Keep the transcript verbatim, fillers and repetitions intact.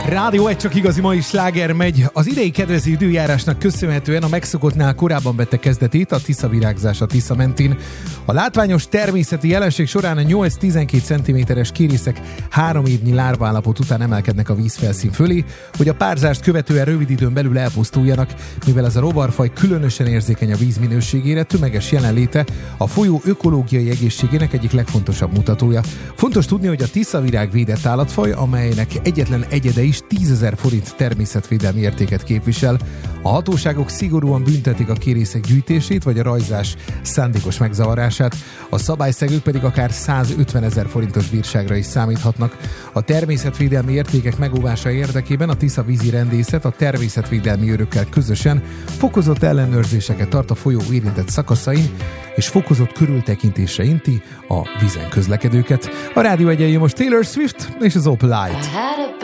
Rádió egy, csak igazi mai sláger megy. Az idei kedvező időjárásnak köszönhetően a megszokottnál korábban vette kezdetét a Tisza virágzás a Tisza mentén. A látványos természeti jelenség során a nyolc-tizenkét centiméteres kérészek három évnyi lárvaállapot után emelkednek a vízfelszín fölé, hogy a párzást követően rövid időn belül elpusztuljanak, mivel ez a rovarfaj különösen érzékeny a víz minőségére, tömeges jelenléte a folyó ökológiai egészségének egyik legfontosabb mutatója. Fontos tudni, hogy a tiszavirág védett állatfaj, amelynek egyetlen egyede is tízezer forint természetvédelmi értéket képvisel. A hatóságok szigorúan büntetik a kérészek gyűjtését vagy a rajzás szándékos megzavarását, a szabályszegők pedig akár százötvenezer forintos bírságra is számíthatnak. A természetvédelmi értékek megóvása érdekében a Tisza vízi rendészet a természetvédelmi őrökkel közösen fokozott ellenőrzéseket tart a folyó érintett szakaszain, és fokozott körültekintésre inti a vízen közlekedőket. A Rádió Egyen jön most Taylor Swift és az Opalite.